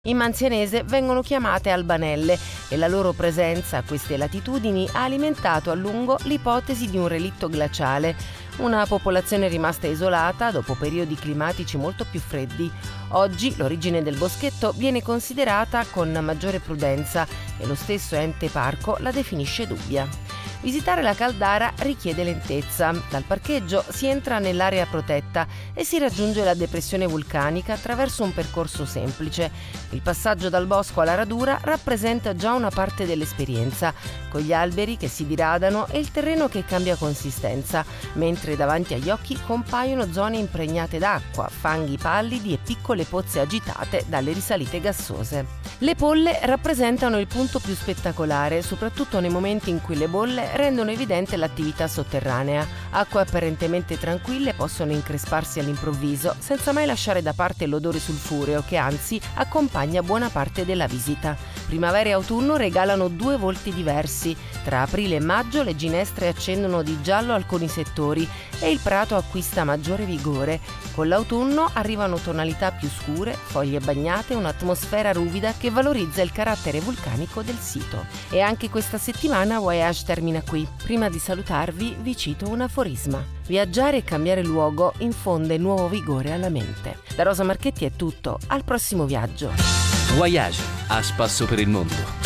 In manzianese vengono chiamate albanelle e la loro presenza a queste latitudini ha alimentato a lungo l'ipotesi di un relitto glaciale, una popolazione rimasta isolata dopo periodi climatici molto più freddi. Oggi l'origine del boschetto viene considerata con maggiore prudenza e lo stesso ente parco la definisce dubbia. Visitare la Caldara richiede lentezza. Dal parcheggio si entra nell'area protetta e si raggiunge la depressione vulcanica attraverso un percorso semplice. Il passaggio dal bosco alla radura rappresenta già una parte dell'esperienza, con gli alberi che si diradano e il terreno che cambia consistenza, mentre davanti agli occhi compaiono zone impregnate d'acqua, fanghi pallidi e piccole pozze agitate dalle risalite gassose. Le polle rappresentano il punto più spettacolare, soprattutto nei momenti in cui le bolle rendono evidente l'attività sotterranea. Acque apparentemente tranquille possono incresparsi all'improvviso, senza mai lasciare da parte l'odore sulfureo che anzi accompagna buona parte della visita. Primavera e autunno regalano due volti diversi. Tra aprile e maggio le ginestre accendono di giallo alcuni settori e il prato acquista maggiore vigore. Con l'autunno arrivano tonalità più scure, foglie bagnate e un'atmosfera ruvida che valorizza il carattere vulcanico del sito. E anche questa settimana Voyage termina qui. Prima di salutarvi vi cito un aforisma: viaggiare e cambiare luogo infonde nuovo vigore alla mente. Da Rosa Marchetti è tutto, al prossimo viaggio. Voyage, a spasso per il mondo.